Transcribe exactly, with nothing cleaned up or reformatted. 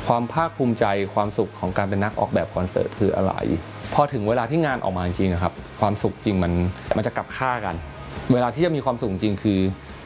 ความภาคภูมิใจความสุขของการเป็นนักออกแบบคอนเสิร์ตคืออะไรพอถึงเวลาที่งานออกมาจริงๆครับความสุขจริงมันมันจะกลับค่ากันเวลาที่จะมีความสุขจริงคือ